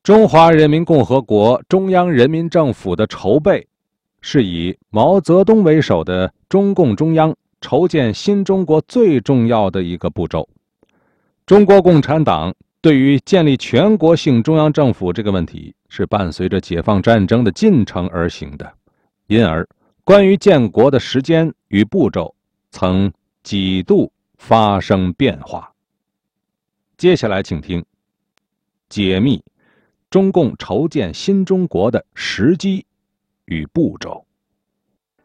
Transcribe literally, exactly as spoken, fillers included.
中华人民共和国中央人民政府的筹备，是以毛泽东为首的中共中央筹建新中国最重要的一个步骤。中国共产党对于建立全国性中央政府这个问题，是伴随着解放战争的进程而行的，因而关于建国的时间与步骤曾几度发生变化。接下来请听解密中共筹建新中国的时机与步骤。